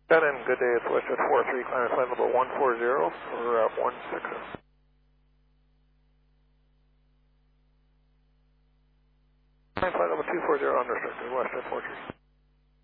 And good day, it's Westjet 43, climbing flight level 140 for 16. Flight level 240 unrestricted, Westjet 43.